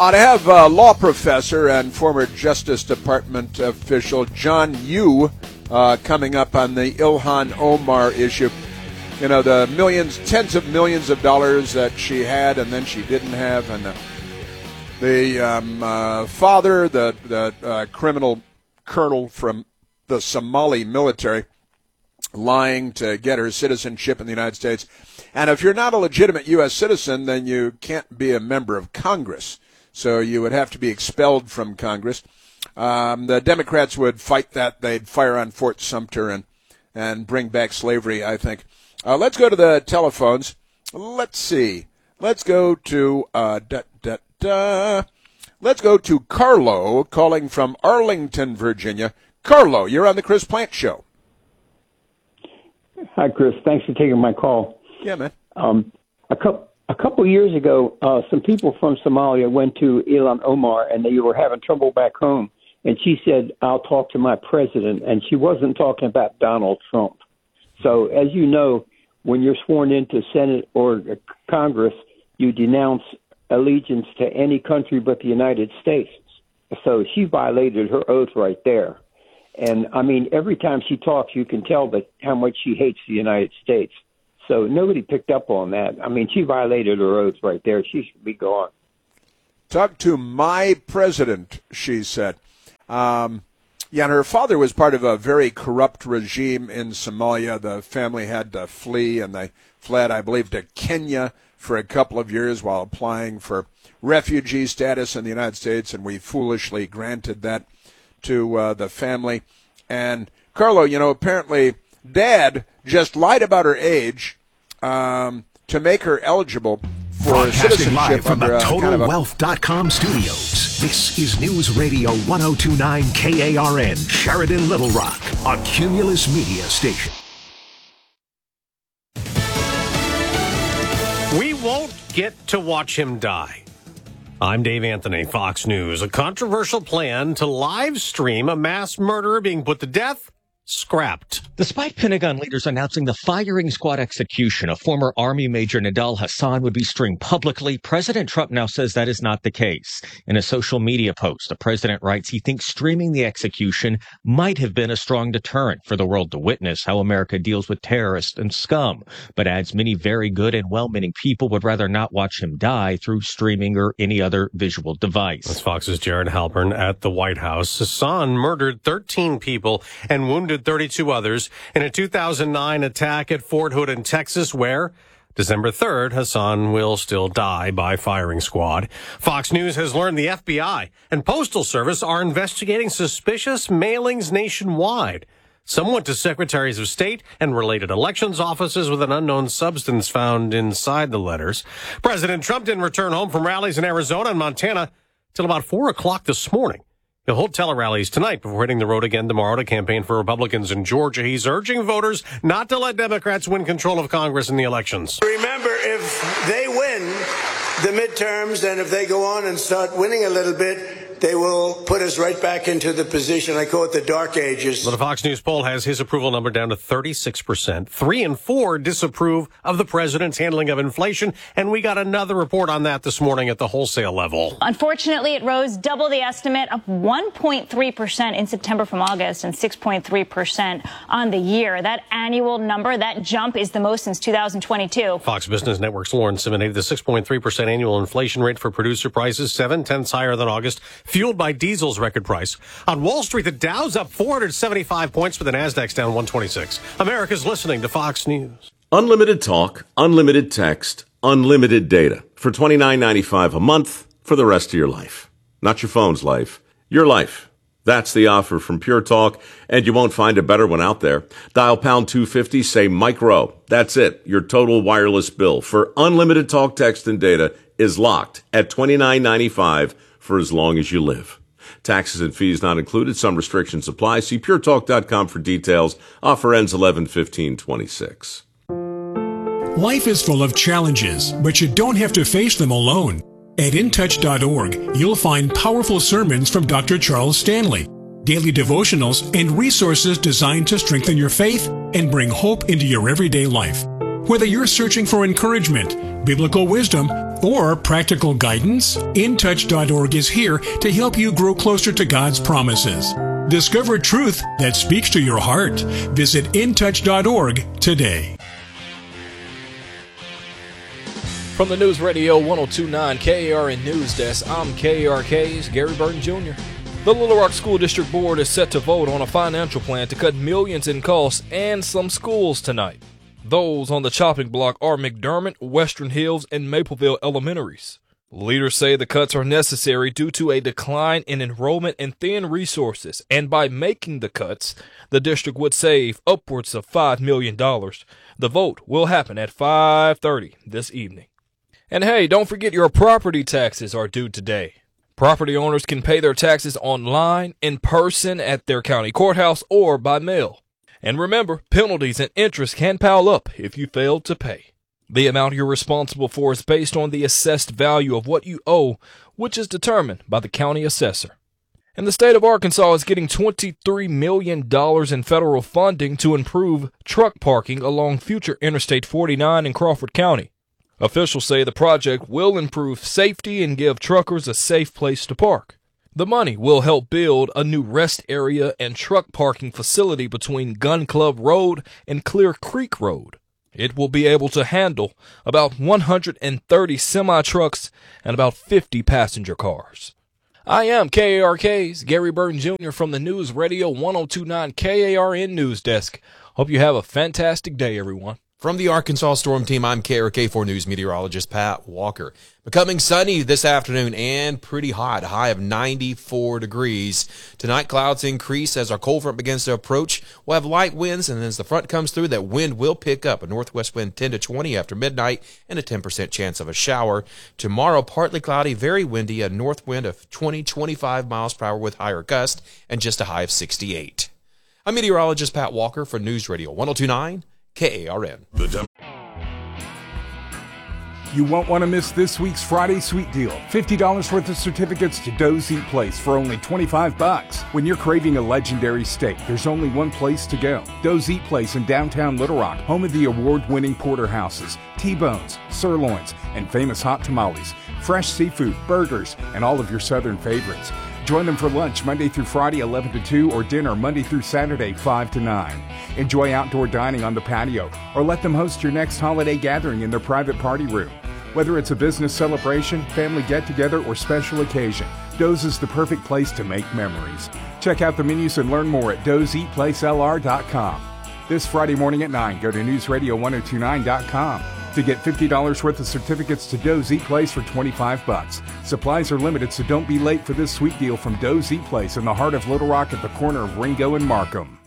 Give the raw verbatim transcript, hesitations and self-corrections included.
I have uh, law professor and former Justice Department official John Yoo uh, coming up on the Ilhan Omar issue. You know, the millions, tens of millions of dollars that she had and then she didn't have, and uh, the um, uh, father, the, the uh, criminal colonel from the Somali military, lying to get her citizenship in the United States. And if you're not a legitimate U S citizen, then you can't be a member of Congress. So you would have to be expelled from Congress. Um, the Democrats would fight that. They'd fire on Fort Sumter and, and bring back slavery, I think. Uh, let's go to the telephones. Let's see. Let's go to uh, da, da, da. Let's go to Carlo calling from Arlington, Virginia. Carlo, you're on the Chris Plante Show. Hi, Chris. Thanks for taking my call. Yeah, man. Um, a couple. A couple years ago, uh, some people from Somalia went to Ilhan Omar, and they were having trouble back home. And she said, I'll talk to my president. And she wasn't talking about Donald Trump. So, as you know, when you're sworn into Senate or Congress, you denounce allegiance to any country but the United States. So she violated her oath right there. And, I mean, every time she talks, you can tell that how much she hates the United States. So nobody picked up on that. I mean, she violated her oath right there. She should be gone. Talk to my president, she said. Um, yeah, and her father was part of a very corrupt regime in Somalia. The family had to flee, and they fled, I believe, to Kenya for a couple of years while applying for refugee status in the United States, and we foolishly granted that to uh, the family. And, Carlo, you know, apparently Dad just lied about her age um, to make her eligible for citizenship live from under the a Total kind of a Wealth dot com studios. This is News Radio one oh two point nine K A R N, Sheridan, Little Rock, a Cumulus Media station. We won't get to watch him die. I'm Dave Anthony, Fox News. A controversial plan to live stream a mass murderer being put to death scrapped. Despite Pentagon leaders announcing the firing squad execution of former Army Major Nidal Hasan would be streamed publicly, President Trump now says that is not the case. In a social media post, the president writes he thinks streaming the execution might have been a strong deterrent for the world to witness how America deals with terrorists and scum, but adds many very good and well-meaning people would rather not watch him die through streaming or any other visual device. That's Fox's Jared Halpern at the White House. Hasan murdered thirteen people and wounded thirty-two others in a two thousand nine attack at Fort Hood in Texas, where December third, Hasan will still die by firing squad. Fox News has learned the F B I and Postal Service are investigating suspicious mailings nationwide. Some went to secretaries of state and related elections offices with an unknown substance found inside the letters. President Trump didn't return home from rallies in Arizona and Montana till about four o'clock this morning. He'll hold tele-rallies tonight before hitting the road again tomorrow to campaign for Republicans in Georgia. He's urging voters not to let Democrats win control of Congress in the elections. Remember, if they win the midterms and if they go on and start winning a little bit, they will put us right back into the position. I call it the dark ages. Well, the Fox News poll has his approval number down to thirty-six percent. Three and four disapprove of the president's handling of inflation. And we got another report on that this morning at the wholesale level. Unfortunately, it rose double the estimate of one point three percent in September from August and six point three percent on the year. That annual number, that jump is the most since two thousand twenty-two. Fox Business Network's Lauren Simonet, the six point three percent annual inflation rate for producer prices, seven tenths higher than August, fueled by diesel's record price. On Wall Street, the Dow's up four hundred seventy-five points, but the Nasdaq's down one twenty-six. America's listening to Fox News. Unlimited talk, unlimited text, unlimited data for twenty-nine ninety-five a month for the rest of your life. Not your phone's life, your life. That's the offer from Pure Talk, and you won't find a better one out there. Dial pound two fifty, say micro. That's it. Your total wireless bill for unlimited talk, text, and data is locked at twenty-nine ninety-five for as long as you live. Taxes and fees not included. Some restrictions apply. See pure talk dot com for details. Offer ends eleven fifteen twenty-six. Life is full of challenges, but you don't have to face them alone. At in touch dot org, you'll find powerful sermons from Doctor Charles Stanley, daily devotionals, and resources designed to strengthen your faith and bring hope into your everyday life. Whether you're searching for encouragement, biblical wisdom, or practical guidance? In touch dot org is here to help you grow closer to God's promises. Discover truth that speaks to your heart. Visit in touch dot org today. From the News Radio one oh two point nine K A R N News Desk, I'm K A R K's Gary Burton Junior The Little Rock School District Board is set to vote on a financial plan to cut millions in costs and some schools tonight. Those on the chopping block are McDermott, Western Hills, and Mapleville Elementaries. Leaders say the cuts are necessary due to a decline in enrollment and thin resources, and by making the cuts, the district would save upwards of five million dollars. The vote will happen at five thirty this evening. And hey, don't forget your property taxes are due today. Property owners can pay their taxes online, in person at their county courthouse, or by mail. And remember, penalties and interest can pile up if you fail to pay. The amount you're responsible for is based on the assessed value of what you owe, which is determined by the county assessor. And the state of Arkansas is getting twenty-three million dollars in federal funding to improve truck parking along future Interstate forty-nine in Crawford County. Officials say the project will improve safety and give truckers a safe place to park. The money will help build a new rest area and truck parking facility between Gun Club Road and Clear Creek Road. It will be able to handle about one hundred thirty semi-trucks and about fifty passenger cars. I am K A R K's Gary Burton Junior from the News Radio one oh two point nine K A R N News Desk. Hope you have a fantastic day, everyone. From the Arkansas Storm Team, I'm K A R K four News meteorologist Pat Walker. Becoming sunny this afternoon and pretty hot, a high of ninety-four degrees. Tonight, clouds increase as our cold front begins to approach. We'll have light winds, and as the front comes through, that wind will pick up. A northwest wind ten to twenty after midnight and a ten percent chance of a shower. Tomorrow, partly cloudy, very windy, a north wind of twenty to twenty-five miles per hour with higher gust, and just a high of sixty-eight. I'm meteorologist Pat Walker for News Radio one oh two point nine K A R N. You won't want to miss this week's Friday Sweet Deal. fifty dollars worth of certificates to Doe's Eat Place for only twenty-five bucks. When you're craving a legendary steak, there's only one place to go. Doe's Eat Place in downtown Little Rock, home of the award-winning porterhouses, T-bones, sirloins, and famous hot tamales, fresh seafood, burgers, and all of your southern favorites. Join them for lunch Monday through Friday, eleven to two, or dinner Monday through Saturday, five to nine. Enjoy outdoor dining on the patio, or let them host your next holiday gathering in their private party room. Whether it's a business celebration, family get-together, or special occasion, Doe's is the perfect place to make memories. Check out the menus and learn more at does eat place l r dot com. This Friday morning at nine, go to news radio one oh two nine dot com to get fifty dollars worth of certificates to Doe's Eat Place for twenty-five bucks. Supplies are limited, so don't be late for this sweet deal from Doe's Eat Place in the heart of Little Rock at the corner of Ringo and Markham.